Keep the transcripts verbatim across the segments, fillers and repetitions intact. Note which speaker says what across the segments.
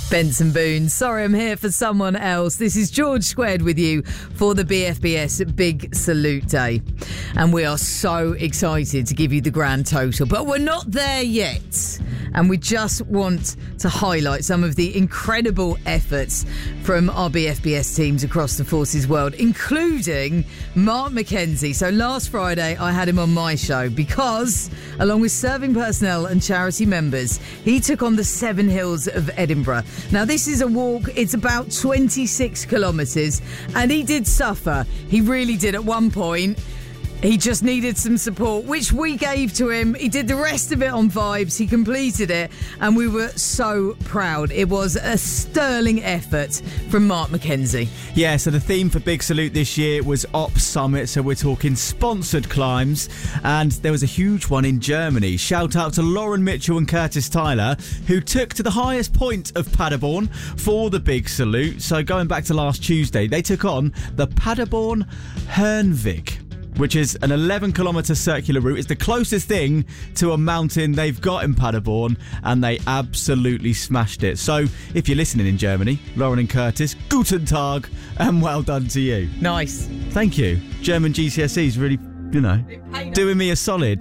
Speaker 1: Benson Boone, sorry I'm here for someone else. This is George Squared with you for the B F B S Big Salute Day. And we are so excited to give you the grand total, but we're not there yet. And we just want to highlight some of the incredible efforts from our B F B S teams across the Forces world, including Mark McKenzie. So last Friday, I had him on my show because, along with serving personnel and charity members, he took on the Seven Hills of Edinburgh. Now, this is a walk. It's about twenty-six kilometres, and he did suffer. He really did at one point. He just needed some support, which we gave to him. He did the rest of it on vibes. He completed it, and we were so proud. It was a sterling effort from Mark McKenzie.
Speaker 2: Yeah, so the theme for Big Salute this year was Op Summit, so we're talking sponsored climbs, and there was a huge one in Germany. Shout out to Lauren Mitchell and Curtis Tyler, who took to the highest point of Paderborn for the Big Salute. So going back to last Tuesday, they took on the Paderborn Hernvik, which is an eleven kilometre circular route. It's the closest thing to a mountain they've got in Paderborn, and they absolutely smashed it. So if you're listening in Germany, Lauren and Curtis, guten Tag, and well done to you.
Speaker 1: Nice.
Speaker 2: Thank you. German G C S Es really, you know, doing me a solid.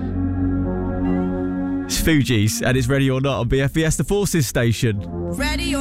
Speaker 2: It's Fugees, and it's Ready or Not on B F B S, the Forces station.
Speaker 3: Ready or